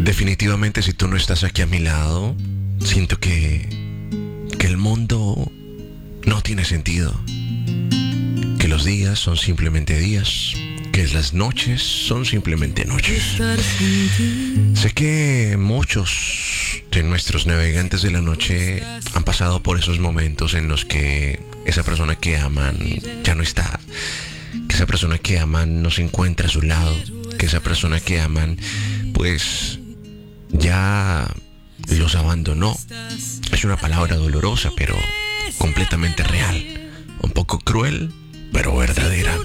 Definitivamente, si tú no estás aquí a mi lado, siento que el mundo no tiene sentido. Que los días son simplemente días. Que las noches son simplemente noches. Sé que muchos de nuestros navegantes de la noche han pasado por esos momentos en los que esa persona que aman ya no está. Que esa persona que aman no se encuentra a su lado. Que esa persona que aman, pues, ya los abandonó. Es una palabra dolorosa, pero completamente real. Un poco cruel, pero verdadera.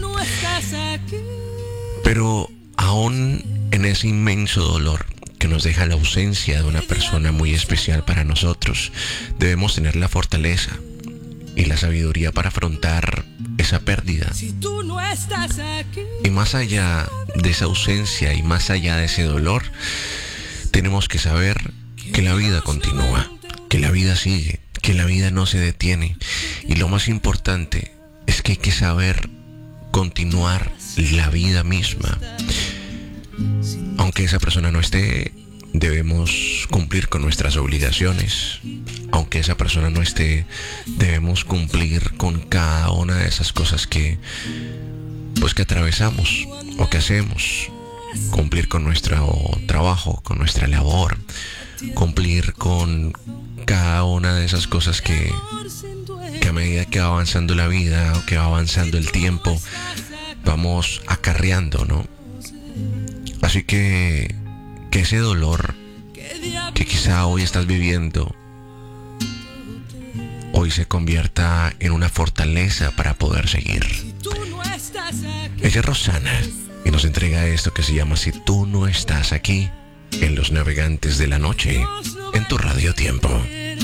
Pero aún en ese inmenso dolor que nos deja la ausencia de una persona muy especial para nosotros, debemos tener la fortaleza y la sabiduría para afrontar esa pérdida. Y más allá de esa ausencia y más allá de ese dolor, tenemos que saber que la vida continúa, que la vida sigue, que la vida no se detiene. Y lo más importante es que hay que saber continuar la vida misma. Aunque esa persona no esté, debemos cumplir con nuestras obligaciones. Aunque esa persona no esté, debemos cumplir con cada una de esas cosas que atravesamos o que hacemos. Cumplir con nuestro trabajo, con nuestra labor. Cumplir con cada una de esas cosas que a medida que va avanzando la vida o que va avanzando el tiempo, vamos acarreando, ¿no? Así que ese dolor que quizá hoy estás viviendo, hoy se convierta en una fortaleza para poder seguir. Ella es Rosana y nos entrega esto que se llama Si tú no estás aquí, en Los Navegantes de la Noche, en tu Radio Tiempo.